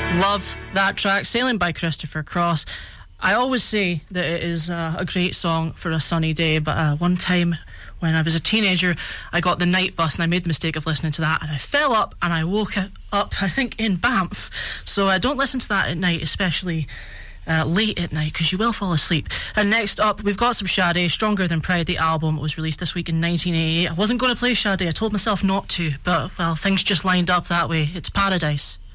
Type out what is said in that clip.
Love that track, Sailing by Christopher Cross. I always say that it is a great song for a sunny day, but one time when I was a teenager, I got the night bus and I made the mistake of listening to that, and I fell up and I woke up, I think, in Banff. So don't listen to that at night, especially late at night, because you will fall asleep. And next up, we've got some Sade. Stronger Than Pride, the album, was released this week in 1988. I wasn't going to play Sade, I told myself not to, but, well, things just lined up that way. It's Paradise.